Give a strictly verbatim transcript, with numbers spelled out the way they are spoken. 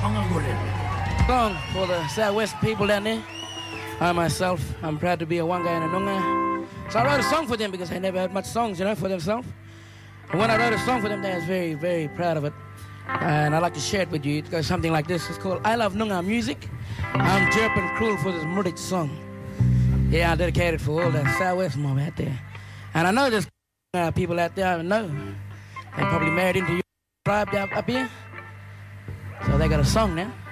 Song for the Southwest people down there. I myself, I'm proud to be a Wanga and a Noongar. So I wrote a song for them because they never had much songs, you know, for themselves. And when I wrote a song for them, they was very, very proud of it. And I'd like to share it with you. It goes something like this. It's called I Love Noongar Music. I'm chirping cruel for this Murdik song. Yeah, I dedicate it for all the Southwest mob out there. And I know there's uh, people out there I know. They probably married into your tribe up here. So they got a song now.